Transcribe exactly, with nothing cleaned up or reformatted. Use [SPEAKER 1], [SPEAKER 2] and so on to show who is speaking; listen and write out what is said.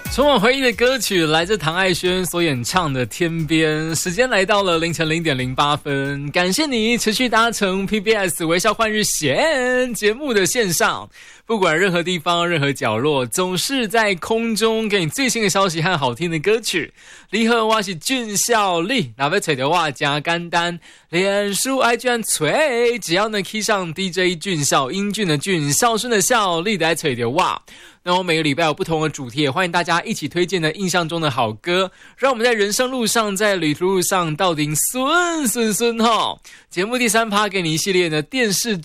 [SPEAKER 1] 充满回忆的歌曲来自唐艾轩所演唱的《天边》，时间来到了凌晨零点零八分。感谢你持续搭乘 P B S 微笑换日线节目的线上，不管任何地方任何角落，总是在空中给你最新的消息和好听的歌曲。你好，我是俊孝利，哪位吹的话加简单，脸书 I G 按吹，只要能 key 上 D J 俊孝，英俊的俊，孝顺的孝，利的爱吹的话。那我每个礼拜有不同的主题，也欢迎大家一起推荐的印象中的好歌，让我们在人生路上，在旅途路上到底顺顺顺哈。节目第三趴给你一系列的电视